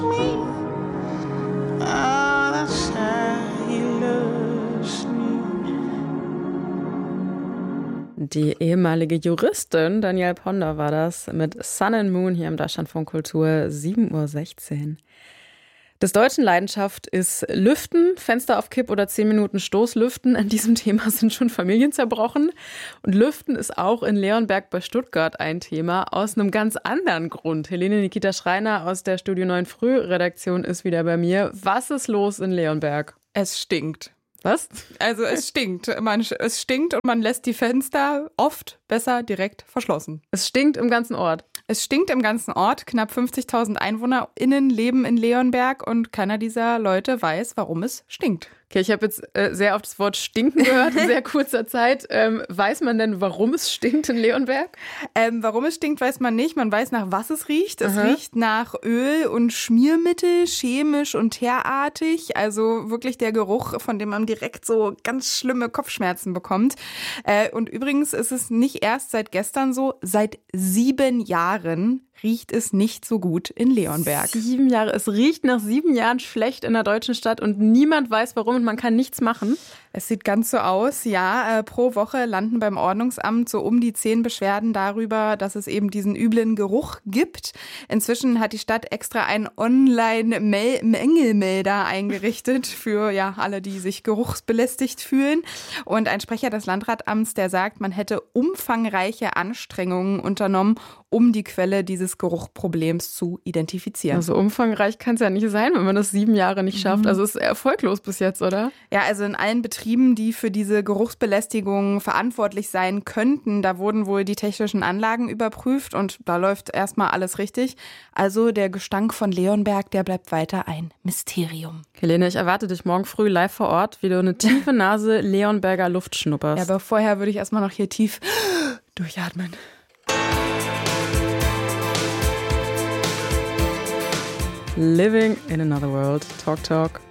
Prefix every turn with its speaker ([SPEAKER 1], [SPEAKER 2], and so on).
[SPEAKER 1] Die ehemalige Juristin Danielle Ponder war das mit Sun and Moon hier im Deutschlandfunk Kultur, 7:16 Uhr. Des Deutschen Leidenschaft ist Lüften, Fenster auf Kipp oder 10 Minuten Stoßlüften. An diesem Thema sind schon Familien zerbrochen. Und Lüften ist auch in Leonberg bei Stuttgart ein Thema, aus einem ganz anderen Grund. Helene Nikita Schreiner aus der Studio 9 Früh-Redaktion ist wieder bei mir. Was ist los in Leonberg?
[SPEAKER 2] Es stinkt.
[SPEAKER 1] Was?
[SPEAKER 2] Also es stinkt. Es stinkt und man lässt die Fenster oft besser direkt verschlossen.
[SPEAKER 1] Es stinkt im ganzen Ort.
[SPEAKER 2] Es stinkt im ganzen Ort. Knapp 50.000 EinwohnerInnen leben in Leonberg und keiner dieser Leute weiß, warum es stinkt.
[SPEAKER 1] Okay, ich habe jetzt sehr oft das Wort stinken gehört in sehr kurzer Zeit. Weiß man denn, warum es stinkt in Leonberg?
[SPEAKER 2] Warum es stinkt, weiß man nicht. Man weiß, nach was es riecht. Es riecht nach Öl und Schmiermittel, chemisch und teerartig. Also wirklich der Geruch, von dem man direkt so ganz schlimme Kopfschmerzen bekommt. Und übrigens ist es nicht erst seit gestern so. Seit 7 Jahren riecht es nicht so gut in Leonberg.
[SPEAKER 1] 7 Jahre. Es riecht nach 7 Jahren schlecht in der deutschen Stadt und niemand weiß warum und man kann nichts machen.
[SPEAKER 2] Es sieht ganz so aus, ja. Pro Woche landen beim Ordnungsamt so um die 10 Beschwerden darüber, dass es eben diesen üblen Geruch gibt. Inzwischen hat die Stadt extra einen Online-Mängelmelder eingerichtet für alle, die sich geruchsbelästigt fühlen. Und ein Sprecher des Landratsamts, der sagt, man hätte umfangreiche Anstrengungen unternommen, um die Quelle dieses Geruchproblems zu identifizieren.
[SPEAKER 1] Also umfangreich kann es ja nicht sein, wenn man das 7 Jahre nicht schafft. Also ist erfolglos bis jetzt, oder?
[SPEAKER 2] Ja, also in allen Betrieben, die für diese Geruchsbelästigung verantwortlich sein könnten, da wurden wohl die technischen Anlagen überprüft und da läuft erstmal alles richtig. Also der Gestank von Leonberg, der bleibt weiter ein Mysterium.
[SPEAKER 1] Helene, ich erwarte dich morgen früh live vor Ort, wie du eine tiefe Nase Leonberger Luft schnupperst.
[SPEAKER 2] Ja, aber vorher würde ich erstmal noch hier tief durchatmen.
[SPEAKER 1] Living in another world. Talk, talk.